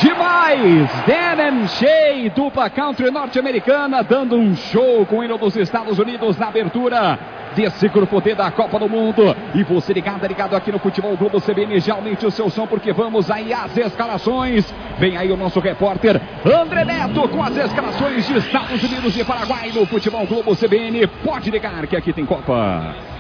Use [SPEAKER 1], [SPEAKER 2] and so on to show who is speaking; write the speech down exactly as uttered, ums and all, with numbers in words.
[SPEAKER 1] Demais! Dan and Shay, dupla country norte-americana, dando um show com o hino dos Estados Unidos na abertura desse grupo D da Copa do Mundo. E você ligado, ligado aqui no Futebol Globo C B N, já aumente o seu som, porque vamos aí às escalações. Vem aí o nosso repórter André Neto com as escalações de Estados Unidos e Paraguai no Futebol Globo C B N. Pode ligar que aqui tem Copa.